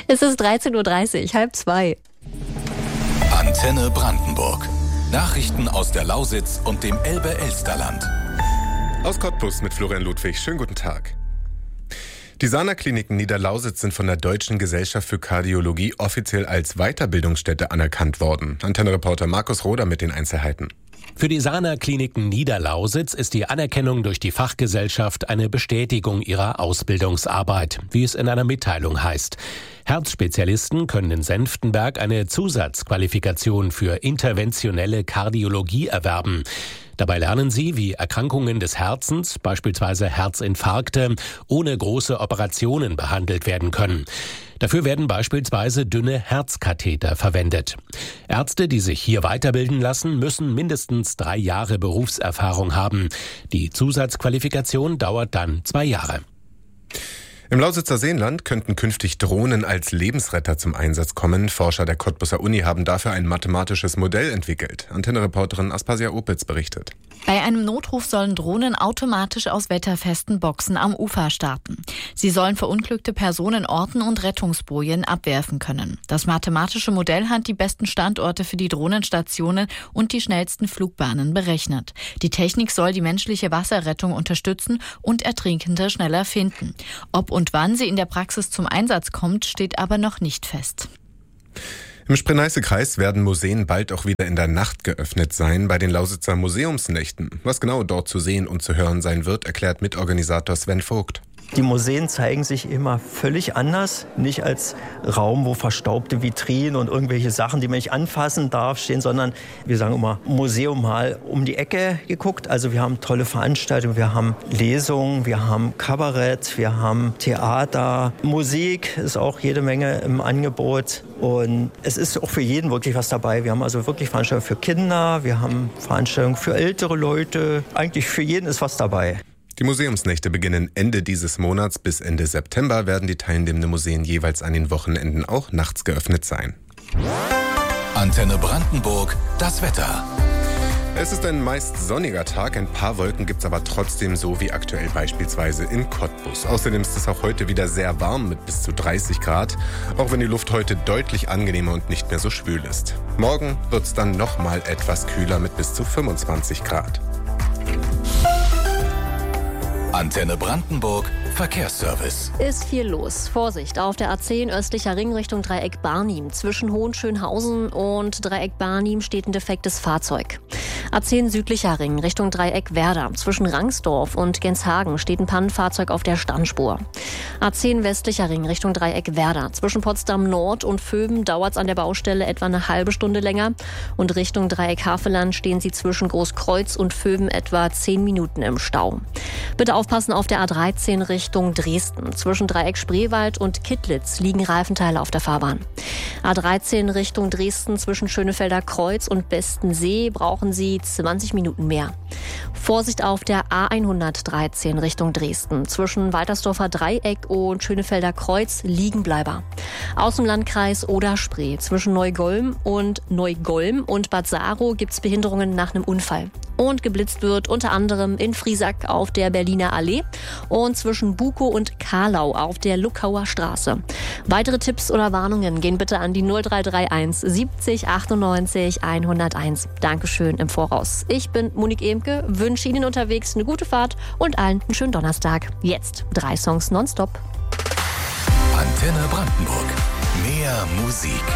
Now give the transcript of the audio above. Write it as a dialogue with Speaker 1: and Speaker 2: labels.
Speaker 1: Es ist 13:30 Uhr, 1:30.
Speaker 2: Antenne Brandenburg. Nachrichten aus der Lausitz und dem Elbe-Elsterland.
Speaker 3: Aus Cottbus mit Florian Ludwig. Schönen guten Tag. Die Sana-Kliniken Niederlausitz sind von der Deutschen Gesellschaft für Kardiologie offiziell als Weiterbildungsstätte anerkannt worden. Antenne-Reporter Markus Roder mit den Einzelheiten.
Speaker 4: Für die Sana-Kliniken Niederlausitz ist die Anerkennung durch die Fachgesellschaft eine Bestätigung ihrer Ausbildungsarbeit, wie es in einer Mitteilung heißt. Herzspezialisten können in Senftenberg eine Zusatzqualifikation für interventionelle Kardiologie erwerben. Dabei lernen sie, wie Erkrankungen des Herzens, beispielsweise Herzinfarkte, ohne große Operationen behandelt werden können. Dafür werden beispielsweise dünne Herzkatheter verwendet. Ärzte, die sich hier weiterbilden lassen, müssen mindestens 3 Jahre Berufserfahrung haben. Die Zusatzqualifikation dauert dann 2 Jahre.
Speaker 3: Im Lausitzer Seenland könnten künftig Drohnen als Lebensretter zum Einsatz kommen. Forscher der Cottbuser Uni haben dafür ein mathematisches Modell entwickelt. Antenne-Reporterin Aspasia Opitz berichtet.
Speaker 5: Bei einem Notruf sollen Drohnen automatisch aus wetterfesten Boxen am Ufer starten. Sie sollen verunglückte Personen orten und Rettungsbojen abwerfen können. Das mathematische Modell hat die besten Standorte für die Drohnenstationen und die schnellsten Flugbahnen berechnet. Die Technik soll die menschliche Wasserrettung unterstützen und Ertrinkende schneller finden. Ob und wann sie in der Praxis zum Einsatz kommt, steht aber noch nicht fest.
Speaker 3: Im Spree-Neiße-Kreis werden Museen bald auch wieder in der Nacht geöffnet sein, bei den Lausitzer Museumsnächten. Was genau dort zu sehen und zu hören sein wird, erklärt Mitorganisator Sven Vogt.
Speaker 6: Die Museen zeigen sich immer völlig anders, nicht als Raum, wo verstaubte Vitrinen und irgendwelche Sachen, die man nicht anfassen darf, stehen, sondern wir sagen immer Museum mal um die Ecke geguckt. Also wir haben tolle Veranstaltungen, wir haben Lesungen, wir haben Kabarett, wir haben Theater, Musik ist auch jede Menge im Angebot und es ist auch für jeden wirklich was dabei. Wir haben also wirklich Veranstaltungen für Kinder, wir haben Veranstaltungen für ältere Leute, eigentlich für jeden ist was dabei.
Speaker 3: Die Museumsnächte beginnen Ende dieses Monats. Bis Ende September werden die teilnehmenden Museen jeweils an den Wochenenden auch nachts geöffnet sein.
Speaker 2: Antenne Brandenburg, das Wetter.
Speaker 3: Es ist ein meist sonniger Tag, ein paar Wolken gibt es aber trotzdem, so wie aktuell beispielsweise in Cottbus. Außerdem ist es auch heute wieder sehr warm mit bis zu 30 Grad, auch wenn die Luft heute deutlich angenehmer und nicht mehr so schwül ist. Morgen wird es dann nochmal etwas kühler mit bis zu 25 Grad.
Speaker 2: Antenne Brandenburg, Verkehrsservice.
Speaker 1: Ist viel los. Vorsicht, auf der A10 östlicher Ring Richtung Dreieck Barnim. Zwischen Hohenschönhausen und Dreieck Barnim steht ein defektes Fahrzeug. A10 südlicher Ring Richtung Dreieck Werder. Zwischen Rangsdorf und Genshagen steht ein Pannenfahrzeug auf der Standspur. A10 westlicher Ring Richtung Dreieck Werder. Zwischen Potsdam Nord und Vöben dauert es an der Baustelle etwa eine halbe Stunde länger. Und Richtung Dreieck Havelland stehen Sie zwischen Großkreuz und Vöben etwa 10 Minuten im Stau. Bitte aufpassen auf der A13 Richtung Dresden. Zwischen Dreieck Spreewald und Kittlitz liegen Reifenteile auf der Fahrbahn. A13 Richtung Dresden zwischen Schönefelder Kreuz und Bestensee brauchen Sie 20 Minuten mehr. Vorsicht auf der A113 Richtung Dresden. Zwischen Waltersdorfer Dreieck und Schönefelder Kreuz Liegenbleiber. Aus dem Landkreis Oder-Spree zwischen Neugolm und Bad Saro gibt es Behinderungen nach einem Unfall. Und geblitzt wird unter anderem in Friesack auf der Berliner Allee und zwischen Bukow und Karlau auf der Luckauer Straße. Weitere Tipps oder Warnungen gehen bitte an die 0331 70 98 101. Dankeschön im Voraus. Ich bin Monique Emke, wünsche Ihnen unterwegs eine gute Fahrt und allen einen schönen Donnerstag. Jetzt 3 Songs nonstop.
Speaker 2: Antenne Brandenburg. Mehr Musik.